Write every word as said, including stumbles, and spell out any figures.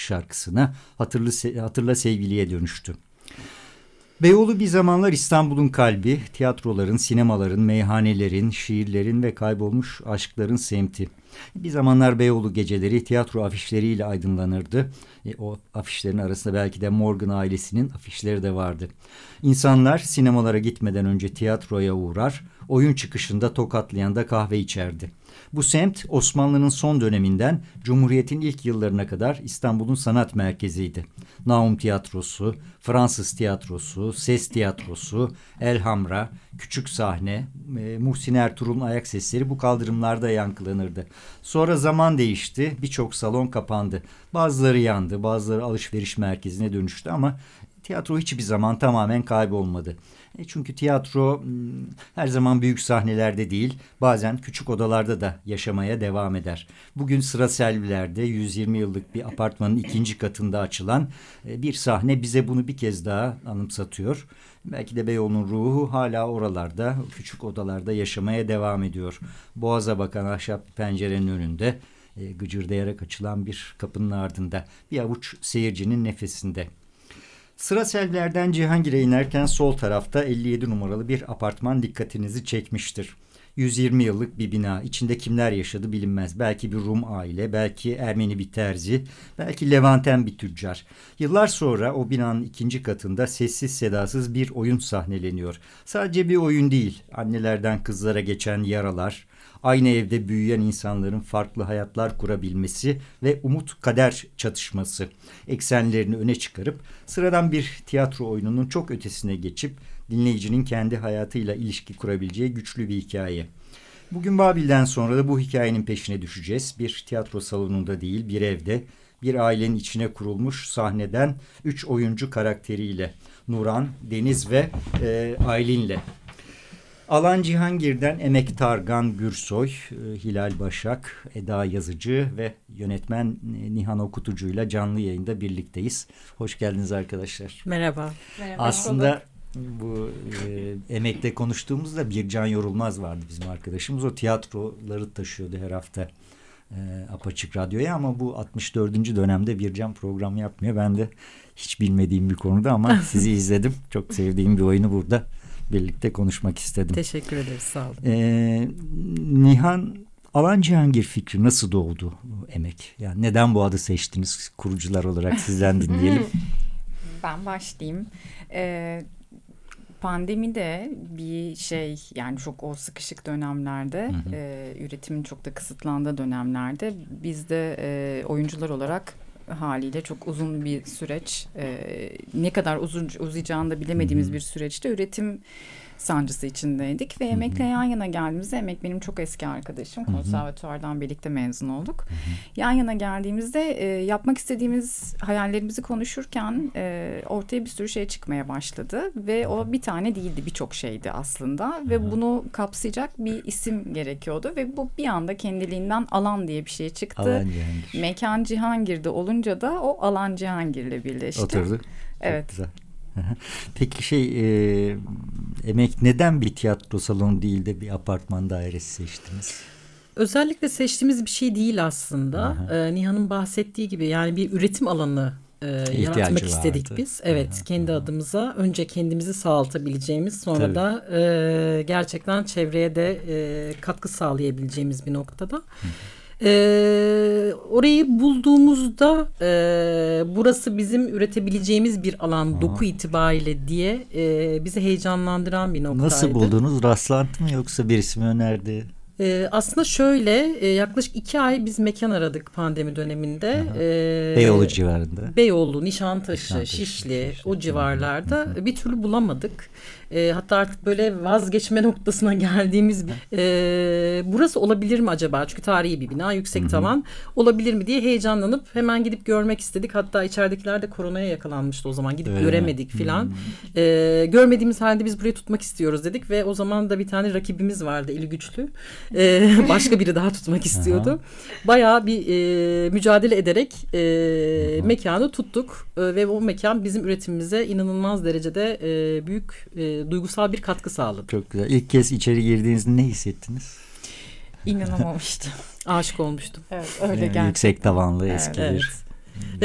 şarkısına Hatırlı, Hatırla Sevgili'ye dönüştü. Beyoğlu bir zamanlar İstanbul'un kalbi, tiyatroların, sinemaların, meyhanelerin, şiirlerin ve kaybolmuş aşkların semti. Bir zamanlar Beyoğlu geceleri tiyatro afişleriyle aydınlanırdı. E, o afişlerin arasında belki de Morgan ailesinin afişleri de vardı. İnsanlar sinemalara gitmeden önce tiyatroya uğrar, oyun çıkışında Tokatlıyan'da kahve içerdi. Bu semt Osmanlı'nın son döneminden Cumhuriyet'in ilk yıllarına kadar İstanbul'un sanat merkeziydi. Naum Tiyatrosu, Fransız Tiyatrosu, Ses Tiyatrosu, Elhamra, Küçük Sahne, e, Muhsin Ertuğrul'un ayak sesleri bu kaldırımlarda yankılanırdı. Sonra zaman değişti, birçok salon kapandı. Bazıları yandı, bazıları alışveriş merkezine dönüştü ama tiyatro hiçbir zaman tamamen kaybolmadı. E çünkü tiyatro her zaman büyük sahnelerde değil, bazen küçük odalarda da yaşamaya devam eder. Bugün Sıra Selviler'de yüz yirmi yıllık bir apartmanın ikinci katında açılan bir sahne bize bunu bir kez daha anımsatıyor. Belki de Beyoğlu'nun ruhu hala oralarda, küçük odalarda yaşamaya devam ediyor. Boğaza bakan ahşap pencerenin önünde, gıcırdayarak açılan bir kapının ardında, bir avuç seyircinin nefesinde. Sıra Selviler'den Cihangir'e inerken sol tarafta elli yedi numaralı bir apartman dikkatinizi çekmiştir. yüz yirmi yıllık bir bina. İçinde kimler yaşadı bilinmez. Belki bir Rum aile, belki Ermeni bir terzi, belki Levanten bir tüccar. Yıllar sonra o binanın ikinci katında sessiz sedasız bir oyun sahneleniyor. Sadece bir oyun değil, annelerden kızlara geçen yaralar, aynı evde büyüyen insanların farklı hayatlar kurabilmesi ve umut kader çatışması eksenlerini öne çıkarıp sıradan bir tiyatro oyununun çok ötesine geçip dinleyicinin kendi hayatıyla ilişki kurabileceği güçlü bir hikaye. Bugün Babil'den sonra da bu hikayenin peşine düşeceğiz. Bir tiyatro salonunda değil, bir evde, bir ailenin içine kurulmuş sahneden üç oyuncu karakteriyle, Nuran, Deniz ve e, Aylin'le. Alan Cihangir'den Emek Targan Gürsoy, Hilal Başak, Eda Yazıcı ve yönetmen Nihan Okutucu'yla canlı yayında birlikteyiz. Hoş geldiniz arkadaşlar. Merhaba. Merhaba. Aslında bu e, Emek'te konuştuğumuzda Bircan Yorulmaz vardı bizim arkadaşımız. O tiyatroları taşıyordu her hafta e, Apaçık Radyo'ya ama bu altmış dördüncü dönemde Bircan program yapmıyor. Ben de hiç bilmediğim bir konuda ama sizi izledim. Çok sevdiğim bir oyunu burada birlikte konuşmak istedim. Teşekkür ederiz, sağ olun. Ee, Nihan, Alan Cihangir fikri nasıl doğdu bu Emek? Yani neden bu adı seçtiniz? Kurucular olarak sizden dinleyelim. Ben başlayayım. Ee, pandemide bir şey, yani çok o sıkışık dönemlerde, hı hı. E, üretimin çok da kısıtlandığı dönemlerde biz de e, oyuncular olarak haliyle çok uzun bir süreç, e, ne kadar uzun uzayacağını da bilemediğimiz, hı hı. bir süreçte üretim sancısı içindeydik ve Emek'le yan yana geldiğimizde, Emek benim çok eski arkadaşım, konservatuvardan birlikte mezun olduk. Hı hı. Yan yana geldiğimizde e, yapmak istediğimiz hayallerimizi konuşurken e, ortaya bir sürü şey çıkmaya başladı ve o bir tane değildi, birçok şeydi aslında, hı hı. ve bunu kapsayacak bir isim gerekiyordu ve bu bir anda kendiliğinden Alan diye bir şey çıktı. Alan Cihangir. Mekan Cihangir'de olunca da o Alan Cihangir'le birleşti. Oturdu. Evet. Çok güzel. Peki şey e, Emek neden bir tiyatro salonu değil de bir apartman dairesi seçtiniz? Özellikle seçtiğimiz bir şey değil aslında. Ee, Nihan'ın bahsettiği gibi yani bir üretim alanı e, yaratmak istedik vardı. Biz. Evet, aha, kendi aha. adımıza önce kendimizi sağlatabileceğimiz, sonra Tabii. da e, gerçekten çevreye de e, katkı sağlayabileceğimiz bir noktada. Hı. Ee, orayı bulduğumuzda e, burası bizim üretebileceğimiz bir alan, Aha. doku itibariyle diye e, bizi heyecanlandıran bir noktaydı. Nasıl buldunuz? Rastlantı mı yoksa birisi mi önerdi? Ee, aslında şöyle e, yaklaşık iki ay biz mekan aradık pandemi döneminde. Ee, Beyoğlu civarında. Beyoğlu, Nişantaşı, Nişantaşı Şişli, Şişli o civarlarda hı hı. bir türlü bulamadık. E, hatta artık böyle vazgeçme noktasına geldiğimiz e, burası olabilir mi acaba? Çünkü tarihi bir bina, yüksek hı hı. tavan olabilir mi diye heyecanlanıp hemen gidip görmek istedik. Hatta içeridekiler de koronaya yakalanmıştı o zaman. Gidip Öyle göremedik mi? filan. E, görmediğimiz halde biz burayı tutmak istiyoruz dedik ve o zaman da bir tane rakibimiz vardı, eli güçlü. E, başka biri daha tutmak istiyordu. Bayağı bir e, mücadele ederek e, mekanı tuttuk e, ve o mekan bizim üretimimize inanılmaz derecede e, büyük e, duygusal bir katkı sağladı. Çok güzel. İlk kez içeri girdiğinizde ne hissettiniz? İnanamamıştım. Aşık olmuştum. Evet, öyle yani gerçekten. Yüksek tavanlı eski evet. bir... Evet.